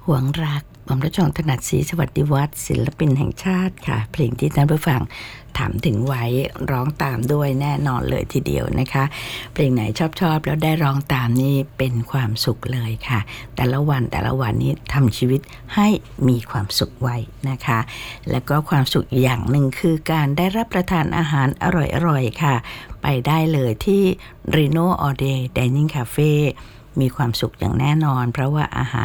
หวงรักหม่อมราชวงศ์ถนัดศรีสวัสดิวัฒน์ศิลปินแห่งชาติค่ะเพลงที่ท่านผู้ฟังถามถึงไว้ร้องตามด้วยแน่นอนเลยทีเดียวนะคะเพลงไหนชอบแล้วได้ร้องตามนี่เป็นความสุขเลยค่ะแต่ละวันนี้ทำชีวิตให้มีความสุขไว้นะคะแล้วก็ความสุขอย่างหนึ่งคือการได้รับประทานอาหารอร่อยๆค่ะไปได้เลยที่ Reno All Day Dining Cafe มีความสุขอย่างแน่นอนเพราะว่าอาหาร